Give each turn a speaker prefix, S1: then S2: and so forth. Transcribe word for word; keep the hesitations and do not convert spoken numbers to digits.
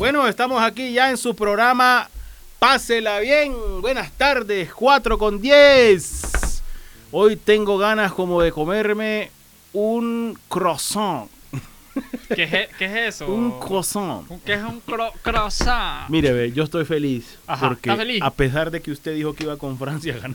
S1: Bueno, estamos aquí ya en su programa Pásela Bien. Buenas tardes, cuatro con diez. Hoy tengo ganas como de comerme un croissant.
S2: ¿Qué es, qué es eso?
S1: Un croissant.
S2: ¿Qué es un cro croissant?
S1: Mire, ve, yo estoy feliz.
S2: Ajá,
S1: porque
S2: ¿está feliz?
S1: a pesar de que usted dijo que iba con Francia a ganar